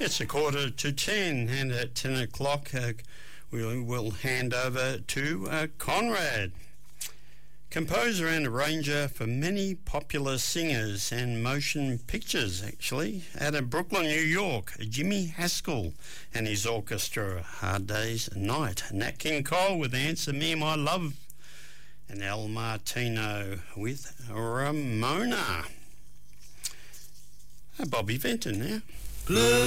It's 9:45, and at 10 o'clock we will hand over to Conrad, composer and arranger for many popular singers and motion pictures, actually, out of Brooklyn, New York. Jimmy Haskell and his orchestra, Hard Day's Night. Nat King Cole with Answer Me, My Love, and Al Martino with Ramona. Bobby Vinton now.